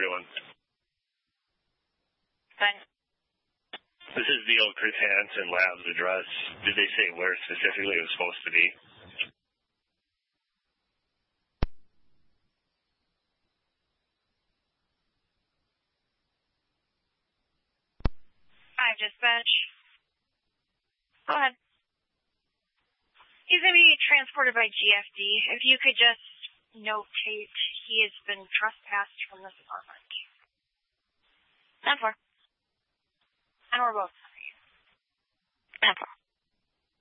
everyone. Thanks. This is the old Chris Hansen Labs address. Did they say where specifically it was supposed to be? Hi, dispatch. Go ahead. He's going to be transported by GFD. If you could just notate he has been trespassed from this apartment. 10-4. And we're both sorry. 10-4.